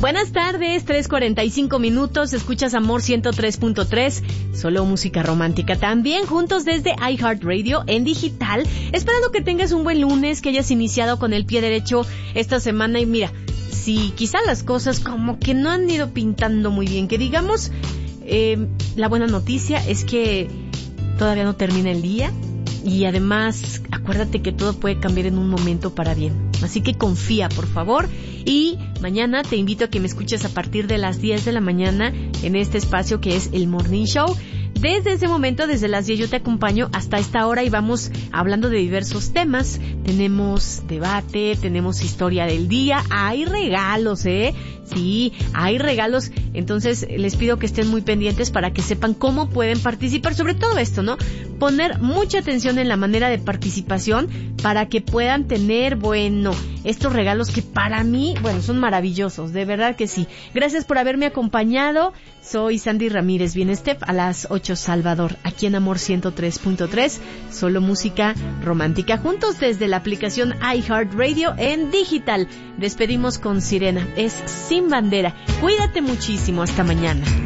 Buenas tardes, 3:45 minutos, escuchas Amor 103.3, solo música romántica. También juntos desde iHeartRadio en digital, esperando que tengas un buen lunes, que hayas iniciado con el pie derecho esta semana. Y mira, si quizá las cosas como que no han ido pintando muy bien, que digamos, la buena noticia es que todavía no termina el día. Y además, acuérdate que todo puede cambiar en un momento para bien. Así que confía, por favor. Y mañana te invito a que me escuches a partir de las 10 de la mañana en este espacio que es el Morning Show. Desde ese momento, desde las 10 yo te acompaño hasta esta hora y vamos hablando de diversos temas. Tenemos debate, tenemos historia del día, hay regalos, Sí, hay regalos. Entonces les pido que estén muy pendientes para que sepan cómo pueden participar. Sobre todo esto, ¿no? Poner mucha atención en la manera de participación para que puedan tener, estos regalos que para mí, son maravillosos. De verdad que sí. Gracias por haberme acompañado. Soy Sandy Ramírez, bien Steph, a las 8 Salvador, aquí en Amor 103.3, solo música romántica, juntos desde la aplicación iHeartRadio en digital. Despedimos con Sirena, es Sin Bandera. Cuídate muchísimo, hasta mañana.